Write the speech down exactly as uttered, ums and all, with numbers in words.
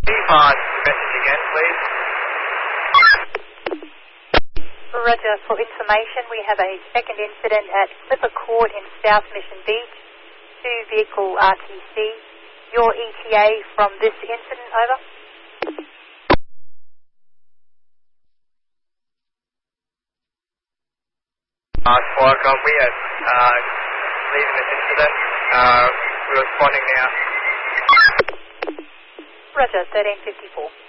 Pass message again, please. Roger, for information, we have a second incident at Clipper Court in South Mission Beach. Two vehicle R T C. Your E T A from this incident, over. Uh, Qualcomm, we are uh, leaving this incident. Uh, we're responding now. Roger, thirteen fifty-four.